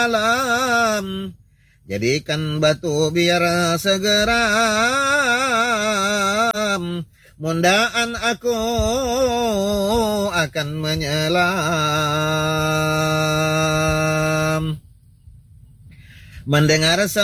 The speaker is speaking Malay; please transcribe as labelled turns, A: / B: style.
A: alam. Jadikan batu biar segera mundaan aku akan menyelam. Mendengar